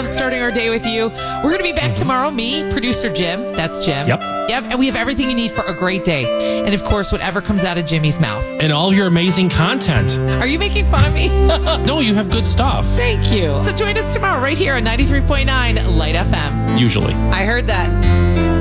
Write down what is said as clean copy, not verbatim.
love starting our day with you. We're going to be back tomorrow. Me, producer Jim. That's Jim. Yep. And we have everything you need for a great day. And of course, whatever comes out of Jimmy's mouth. And all your amazing content. Are you making fun of me? No, you have good stuff. Thank you. So join us tomorrow right here on 93.9 Light FM. Usually. I heard that.